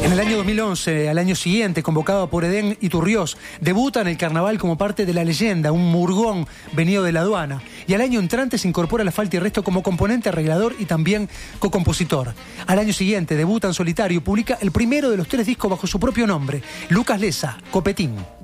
En el año 2011, al año siguiente, convocado por Edén Iturriós, debuta en el carnaval como parte de La Leyenda, un murgón venido de la aduana. Y al año entrante se incorpora a La Falta y Resto como componente, arreglador y también co-compositor. Al año siguiente debuta en solitario y publica el primero de los 3 discos bajo su propio nombre, Lucas Leza, Copetín.